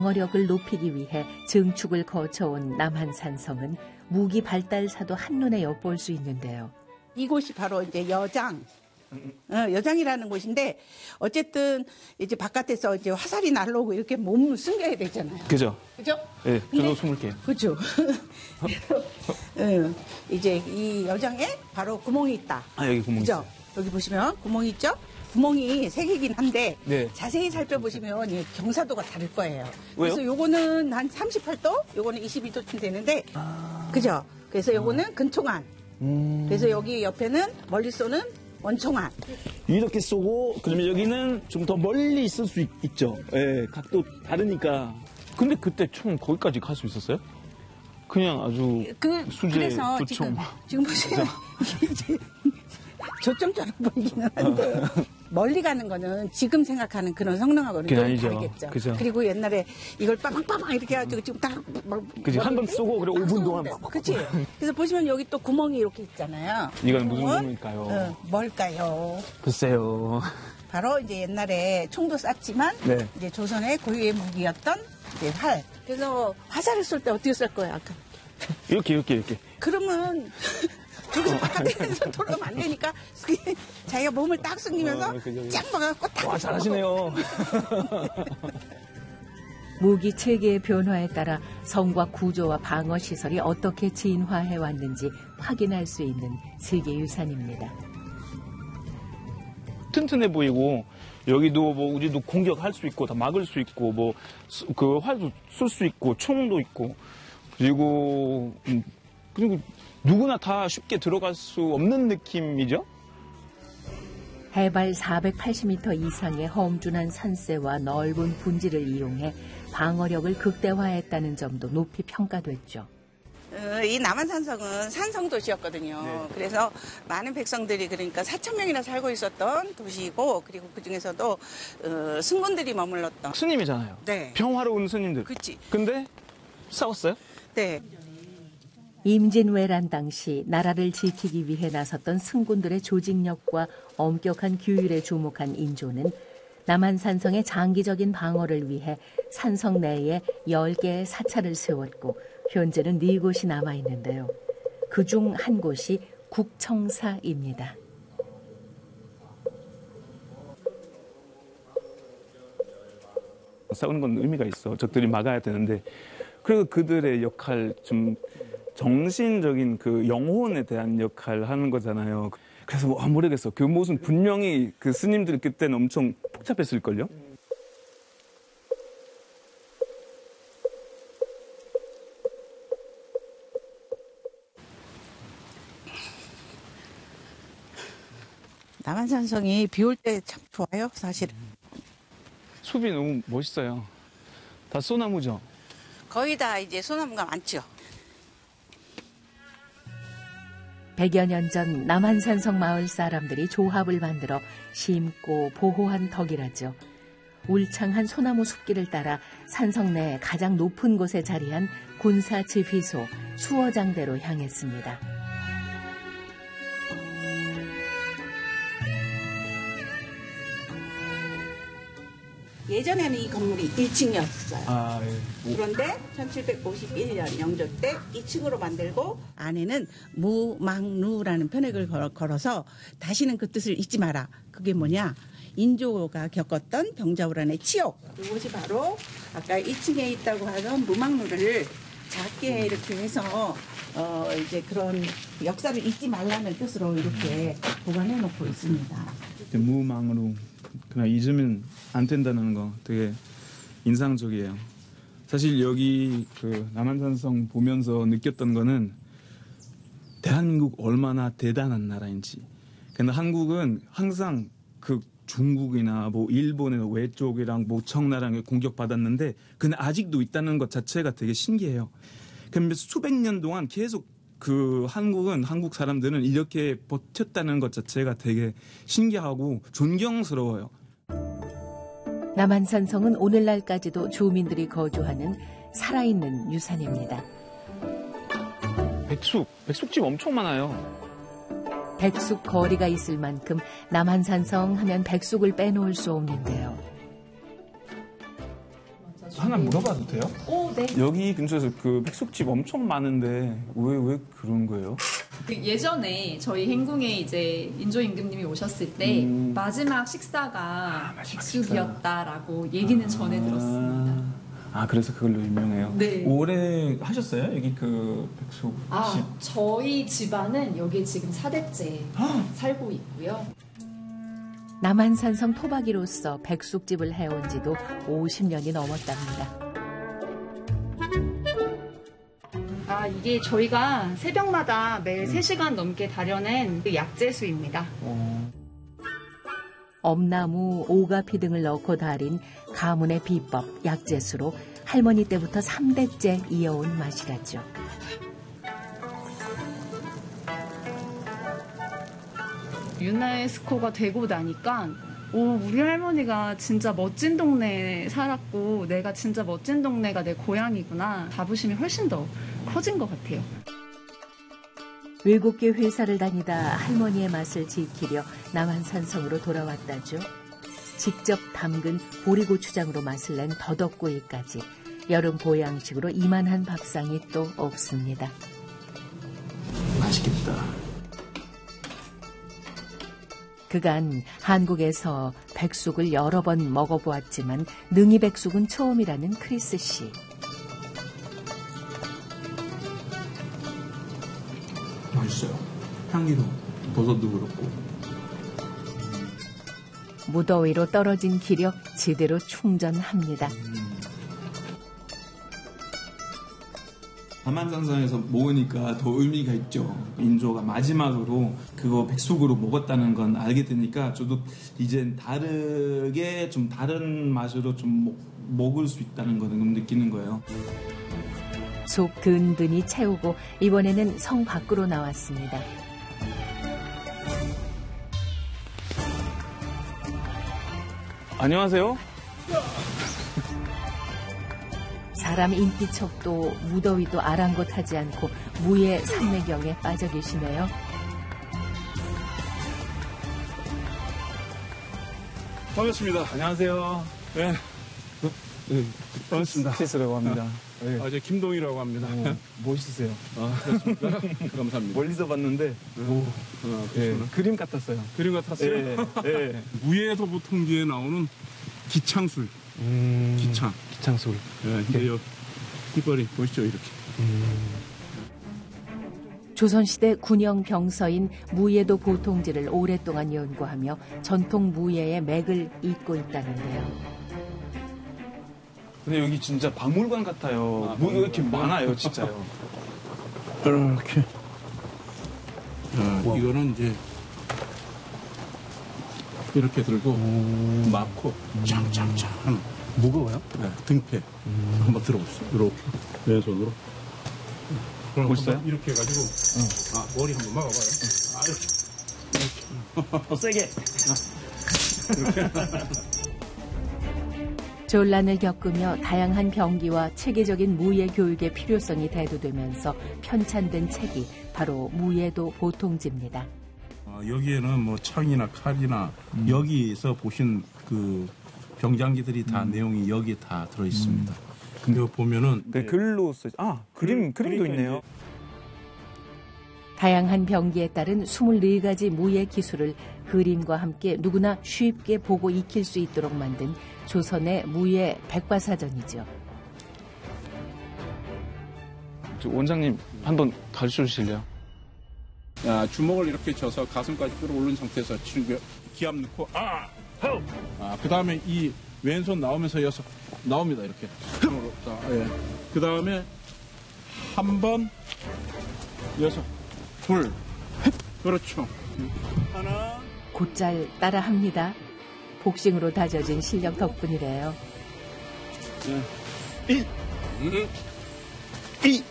방어력을 높이기 위해 증축을 거쳐온 남한산성은 무기 발달사도 한눈에 엿볼 수 있는데요. 이곳이 바로 이제 여장. 여장이라는 곳인데 어쨌든 이제 바깥에서 이제 화살이 날라오고 이렇게 몸을 숨겨야 되잖아요. 그죠? 그죠? 네, 저도 숨을게요. 그죠. 이제 이 여장에 바로 구멍이 있다. 아, 여기 구멍이 그죠? 있어요. 여기 보시면 구멍이 있죠? 구멍이 3개긴 한데 네. 자세히 살펴보시면 이 경사도가 다를 거예요. 왜요? 그래서 요거는 한 38도, 요거는 22도쯤 되는데 그죠? 그래서 요거는 근총안. 그래서 여기 옆에는 멀리 쏘는 원총안. 이렇게 쏘고 그러면 여기는 좀 더 멀리 있을 수 있죠. 예, 각도 다르니까. 근데 그때 총 거기까지 갈 수 있었어요? 그냥 아주 수제 그래서 조총. 지금 보세요. 이제 조점처럼 보이기는 한데 멀리 가는 거는 지금 생각하는 그런 성능하고는 좀 다르겠죠. 그죠. 그리고 옛날에 이걸 빠방빠방 이렇게 해가지고 지금 딱 그지, 한 번 쏘고 그래 5분 동안 막. 그치. 그래서 보시면 여기 또 구멍이 이렇게 있잖아요. 이건 무슨 구멍일까요? 뭘까요? 글쎄요. 바로 이제 옛날에 총도 쐈지만 네. 이제 조선의 고유의 무기였던 이제 활. 그래서 화살을 쏠 때 어떻게 쏠 거예요, 아까? 이렇게. 그러면 저기서 바깥에서 돌아가면 안 되니까 자기가 몸을 딱 숨기면서 쫙 막아갖고 딱. 와, 잘하시네요. 무기 체계의 변화에 따라 성과 구조와 방어 시설이 어떻게 진화해 왔는지 확인할 수 있는 세계유산입니다. 튼튼해 보이고 여기도 뭐 우리도 공격할 수 있고 다 막을 수 있고 뭐 그 활도 쏠 수 있고 총도 있고 그리고 누구나 다 쉽게 들어갈 수 없는 느낌이죠. 해발 480m 이상의 험준한 산세와 넓은 분지를 이용해 방어력을 극대화했다는 점도 높이 평가됐죠. 이 남한산성은 산성도시였거든요. 네. 그래서 많은 백성들이 그러니까 4,000명이나 살고 있었던 도시이고 그리고 그중에서도 승군들이 머물렀던. 스님이잖아요. 네. 평화로운 스님들. 그치. 근데 싸웠어요? 네. 임진왜란 당시 나라를 지키기 위해 나섰던 승군들의 조직력과 엄격한 규율에 주목한 인조는 남한산성의 장기적인 방어를 위해 산성 내에 10개의 사찰을 세웠고 현재는 4곳이 남아있는데요. 그중 한 곳이 국청사입니다. 싸우는 건 의미가 있어. 적들이 막아야 되는데 그리고 그들의 역할 좀 정신적인 그 영혼에 대한 역할을 하는 거잖아요. 그래서 모르겠어. 그 모습 분명히 그 스님들 그때는 엄청 복잡했을걸요? 남한산성이 비 올 때 참 좋아요, 사실은. 숲이 너무 멋있어요. 다 소나무죠? 거의 다 이제 소나무가 많죠. 100여 년 전 남한산성 마을 사람들이 조합을 만들어 심고 보호한 덕이라죠. 울창한 소나무 숲길을 따라 산성 내 가장 높은 곳에 자리한 군사지휘소 수어장대로 향했습니다. 예전에는 이 건물이 1층이었어요. 아, 예. 그런데 1751년 영조 때 2층으로 만들고 안에는 무망루라는 편액을 걸어서 다시는 그 뜻을 잊지 마라. 그게 뭐냐? 인조가 겪었던 병자호란의 치욕. 이것이 바로 아까 2층에 있다고 하던 무망루를 작게 이렇게 해서 이제 그런 역사를 잊지 말라는 뜻으로 이렇게 보관해 놓고 있습니다. 무망으로 그냥 잊으면 안 된다는 거 되게 인상적이에요. 사실 여기 그 남한산성 보면서 느꼈던 거는 대한민국 얼마나 대단한 나라인지. 근데 한국은 항상 그 중국이나 뭐 일본의 외쪽이랑 뭐 청나라에 공격받았는데 근데 아직도 있다는 것 자체가 되게 신기해요. 그러면 수백 년 동안 계속 그 한국 사람들은 이렇게 버텼다는 것 자체가 되게 신기하고 존경스러워요. 남한산성은 오늘날까지도 주민들이 거주하는 살아있는 유산입니다. 백숙집 엄청 많아요. 백숙 거리가 있을 만큼 남한산성 하면 백숙을 빼놓을 수 없는데요. 하나 물어봐도 돼요? 오, 네. 여기 근처에서 그 백숙집 엄청 많은데 왜 그런 거예요? 그 예전에 저희 행궁에 이제 인조 임금님이 오셨을 때 마지막 식사가 백숙이었다라고 얘기는 전해 들었습니다. 그래서 그걸로 유명해요? 네. 오래 하셨어요? 여기 그 백숙집? 저희 집안은 여기 지금 4대째 살고 있고요. 남한산성 토박이로서 백숙집을 해온 지도 50년이 넘었답니다. 이게 저희가 새벽마다 매일 3시간 넘게 다려낸 그 약재수입니다. 엄나무, 오가피 등을 넣고 달인 가문의 비법 약재수로 할머니 때부터 3대째 이어온 맛이라죠. 유네스코가 되고 나니까 우리 할머니가 진짜 멋진 동네에 살았고 내가 진짜 멋진 동네가 내 고향이구나. 자부심이 훨씬 더 커진 것 같아요. 외국계 회사를 다니다 할머니의 맛을 지키려 남한산성으로 돌아왔다죠. 직접 담근 보리고추장으로 맛을 낸 더덕구이까지 여름 보양식으로 이만한 밥상이 또 없습니다. 맛있겠다. 그간 한국에서 백숙을 여러 번 먹어보았지만 능이백숙은 처음이라는 크리스 씨. 맛있어요. 향기도 버섯도 그렇고. 무더위로 떨어진 기력 제대로 충전합니다. 남한산성에서 먹으니까 더 의미가 있죠. 인조가 마지막으로 그거 백숙으로 먹었다는 건 알게 되니까 저도 이젠 다르게 좀 다른 맛으로 좀 먹을 수 있다는 거는 느끼는 거예요. 속 든든히 채우고 이번에는 성 밖으로 나왔습니다. 안녕하세요. 사람 인기척도 무더위도 아랑곳하지 않고 무의 산매경에 빠져 계시네요. 반갑습니다. 안녕하세요. 네. 반갑습니다. 크리스라고 합니다. 네. 저 김동희라고 합니다. 멋있으세요. 그렇습니까? 감사합니다. 멀리서 봤는데 그림 같았어요. 그림 같았어요? 네. 무예도 보통지에 나오는 기창술. 기창술. 이제 깃발이 보시죠, 이렇게. 조선시대 군영 병서인 무예도 보통지를 오랫동안 연구하며 전통 무예의 맥을 잇고 있다는데요. 근데 여기 진짜 박물관 같아요. 뭐 이렇게 많아요, 진짜요. 이렇게. 이거는 이제 이렇게 들고 막고 짱짱짱 하는. 무거워요? 네, 등패. 한번 들어보세요. 이렇게 왼손으로. 멋있어요? 이렇게 해가지고 머리 한번 막아봐요. 이렇게. 세게. 전란을 겪으며 다양한 병기와 체계적인 무예 교육의 필요성이 대두되면서 편찬된 책이 바로 무예도 보통지입니다. 여기에는 뭐 창이나 칼이나 여기서 보신 그 병장기들이 다 내용이 여기에 다 들어 있습니다. 근데 보면은 글로 써. 그림도 있네요. 다양한 병기에 따른 24가지 무예 기술을 그림과 함께 누구나 쉽게 보고 익힐 수 있도록 만든 조선의 무예 백과사전이죠. 원장님 한번 가르쳐 주실래요? 주먹을 이렇게 져서 가슴까지 끌어올린 상태에서 기압 넣고 그 다음에 이 왼손 나오면서 여섯 나옵니다. 이렇게. 그 다음에 한 번 여섯 둘 그렇죠. 하나 곧잘 따라합니다. 복싱으로 다져진 실력 덕분이래요. 1 2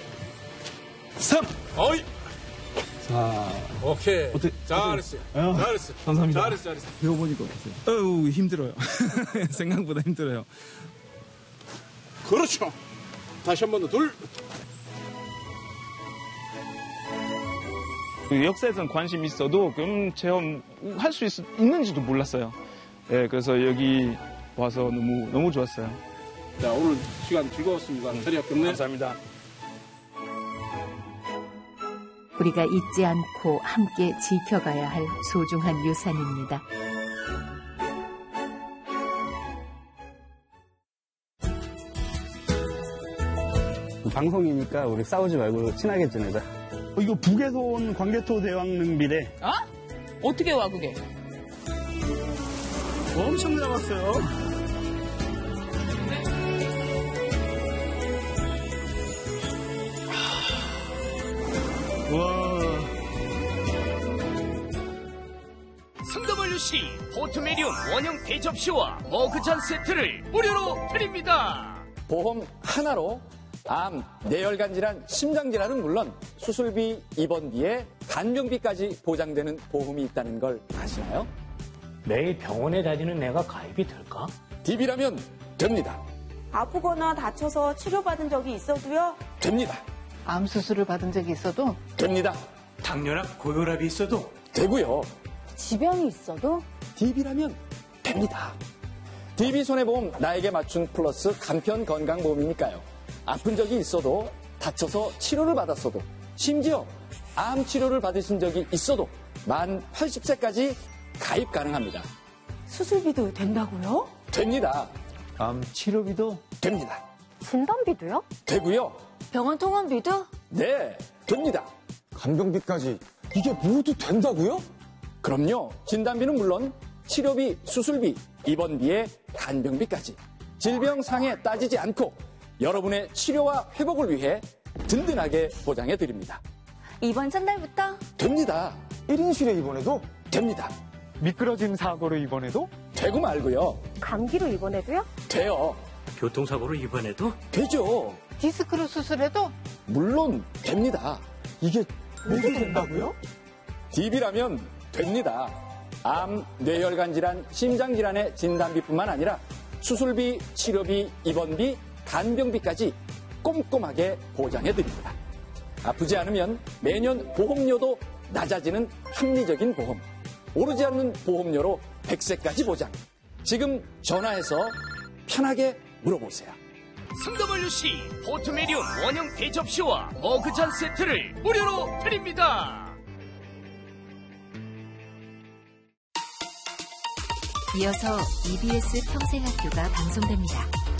3 어이. 자, 오케이. 잘했어요. 잘했어요. 감사합니다. 잘했어. 배워보니까 어떠세요? 힘들어요. 생각보다 힘들어요. 그렇죠. 다시 한 번 더 둘. 역사에선 관심이 있어도 체험할 수 있는지도 몰랐어요. 네, 그래서 여기 와서 너무 좋았어요. 자, 오늘 시간 즐거웠습니다. 자리야 끝내. 감사합니다. 우리가 잊지 않고 함께 지켜가야 할 소중한 유산입니다. 방송이니까 우리 싸우지 말고 친하게 지내자. 이거 북에서 온 광개토 대왕릉비래. 어? 어떻게 와 그게? 엄청 나왔어요. 와. 성더블유C 포트메리움 원형 대접시와 머그잔 세트를 무료로 드립니다. 보험 하나로 암, 뇌혈관 질환, 심장 질환은 물론 수술비, 입원비에 간병비까지 보장되는 보험이 있다는 걸 아시나요? 매일 병원에 다니는 내가 가입이 될까? DB라면 됩니다. 아프거나 다쳐서 치료받은 적이 있어도요? 됩니다. 암 수술을 받은 적이 있어도 됩니다. 당뇨나 고혈압이 있어도 되고요. 지병이 있어도? DB라면 됩니다. DB 손해보험 나에게 맞춘 플러스 간편 건강보험이니까요. 아픈 적이 있어도 다쳐서 치료를 받았어도 심지어 암 치료를 받으신 적이 있어도 만 80세까지 가입 가능합니다. 수술비도 된다고요? 됩니다. 암 치료비도 됩니다. 진단비도요? 되고요. 병원 통원비도? 네, 됩니다. 간병비까지 이게 모두 된다고요? 그럼요. 진단비는 물론 치료비, 수술비, 입원비에 간병비까지 질병 상해 따지지 않고 여러분의 치료와 회복을 위해 든든하게 보장해 드립니다. 이번 첫날부터? 됩니다. 1인실에 입원해도 됩니다. 미끄러짐 사고로 입원해도 되고 말고요. 감기로 입원해도요? 돼요. 교통사고로 입원해도 되죠. 디스크로 수술해도 물론 됩니다. 이게 모두 된다고요? DB라면 됩니다. 암, 뇌혈관 질환, 심장 질환의 진단비뿐만 아니라 수술비, 치료비, 입원비, 간병비까지 꼼꼼하게 보장해 드립니다. 아프지 않으면 매년 보험료도 낮아지는 합리적인 보험. 오르지 않는 보험료로 100세까지 보장. 지금 전화해서 편하게 물어보세요. 성더블유C 포트메리움 원형 대접시와 머그잔 세트를 무료로 드립니다. 이어서 EBS 평생학교가 방송됩니다.